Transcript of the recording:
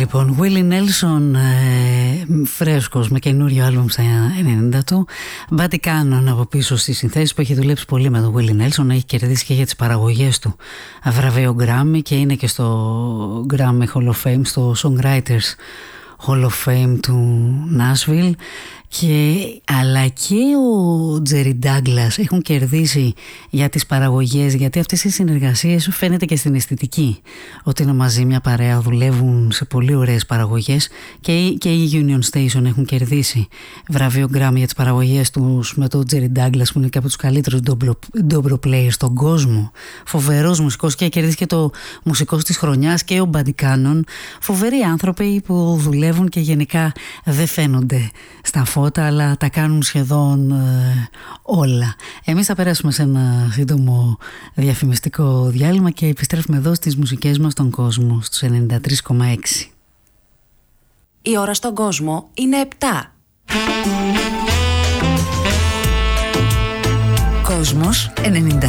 Λοιπόν, Willie Nelson, φρέσκος με καινούριο άλμπουμ στα 90 του. Buddy Cannon από πίσω στις συνθέσεις, που έχει δουλέψει πολύ με τον Willie Nelson. Έχει κερδίσει και για τις παραγωγές του βραβείο Grammy και είναι και στο Grammy Hall of Fame, στο Songwriters Hall of Fame του Nashville. Αλλά και ο Τζέρι Ντάγκλας έχουν κερδίσει για τις παραγωγές, γιατί αυτές οι συνεργασίες φαίνεται και στην αισθητική ότι είναι μαζί μια παρέα, δουλεύουν σε πολύ ωραίες παραγωγές, και οι Union Station έχουν κερδίσει βραβείο Grammy για τις παραγωγές τους με τον Τζέρι Ντάγκλας, που είναι και από τους καλύτερους dobro players στον κόσμο, φοβερός μουσικός, και κερδίσει και το μουσικός της χρονιάς, και ο Buddy Cannon, φοβεροί άνθρωποι που δουλεύουν και γενικά δεν φαίνονται στα φώτα, αλλά τα κάνουν σχεδόν όλα. Εμείς θα περάσουμε σε ένα σύντομο διαφημιστικό διάλειμμα και επιστρέφουμε εδώ στις μουσικές μας στον κόσμο, στους 93,6. Η ώρα στον κόσμο είναι 7. Κόσμος 93,6.